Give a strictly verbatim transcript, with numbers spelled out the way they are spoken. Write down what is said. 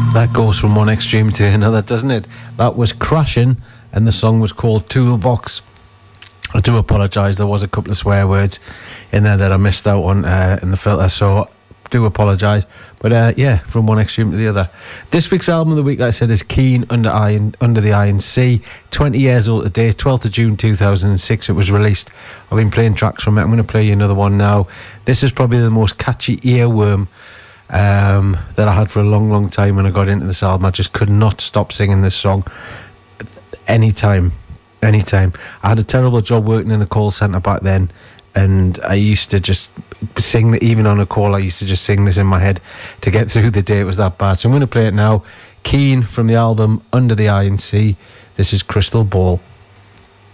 That goes from one extreme to another, doesn't it? That was Crashing, and the song was called Toolbox. I do apologise, there was a couple of swear words in there that I missed out on uh, in the filter, so do apologise. But uh, yeah, from one extreme to the other. This week's album of the week, like I said, is Keane, Under, Iron, Under the Iron Sea. twenty years old today, twelfth of June two thousand six it was released. I've been playing tracks from it. I'm going to play you another one now. This is probably the most catchy earworm um, that I had for a long, long time when I got into this album. I just could not stop singing this song anytime. Anytime. I had a terrible job working in a call centre back then, and I used to just sing, even on a call, I used to just sing this in my head to get through the day. It was that bad. So I'm going to play it now. Keane from the album Under the Iron Sea. This is Crystal Ball.